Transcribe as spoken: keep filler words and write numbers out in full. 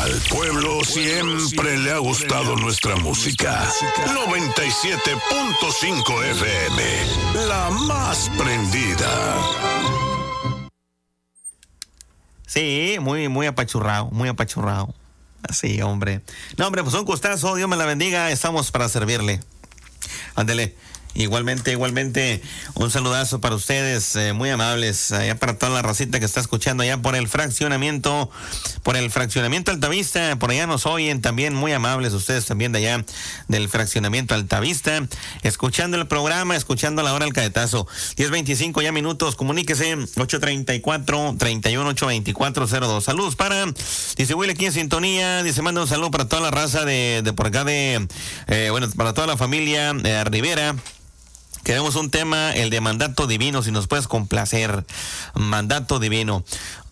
Al pueblo siempre le ha gustado nuestra música. noventa y siete punto cinco F M, la más prendida. Sí, muy, muy apachurrado, muy apachurrado. Así, hombre. No, hombre, pues un gustazo, Dios me la bendiga, estamos para servirle. Ándele. Igualmente, igualmente, un saludazo para ustedes, eh, muy amables, allá para toda la racita que está escuchando allá por el fraccionamiento, por el fraccionamiento Altavista, por allá nos oyen también, muy amables ustedes también de allá del fraccionamiento Altavista, escuchando el programa, escuchando la hora del cadetazo. diez veinticinco ya minutos, comuníquese, ocho treinta y cuatro, treinta y uno, ocho veinticuatro, cero dos. Saludos para, dice Will aquí en sintonía, dice manda un saludo para toda la raza de, de por acá de, eh, bueno, para toda la familia de Rivera. Queremos un tema, el de mandato divino, si nos puedes complacer. Mandato divino.